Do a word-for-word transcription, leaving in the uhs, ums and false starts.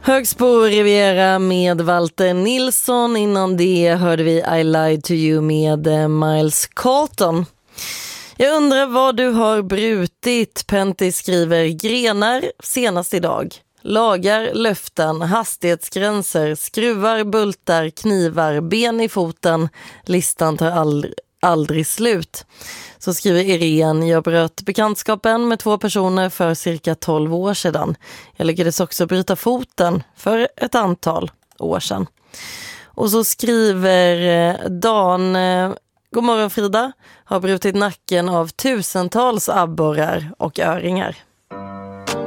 Högsbo Riviera med Walter Nilsson. Innan det hörde vi I Lied to You med Miles Carlton. Jag undrar vad du har brutit. Pentti skriver grenar senast idag. Lagar, löften, hastighetsgränser, skruvar, bultar, knivar, ben i foten. Listan tar aldrig, aldrig slut. Så skriver Irene, jag bröt bekantskapen med två personer för cirka tolv år sedan. Jag lyckades också bryta foten för ett antal år sedan. Och så skriver Dan, god morgon Frida, har brutit nacken av tusentals abborrar och öringar.